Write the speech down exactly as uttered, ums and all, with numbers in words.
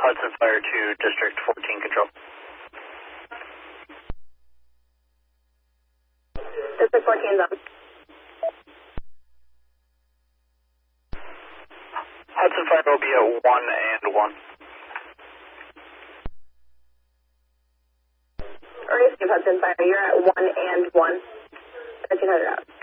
Hudson Fire to District fourteen Control. District fourteen is on. Hudson Fire will be at one and one. Receive Hudson Fire, you're at one and one. thirteen hundred out.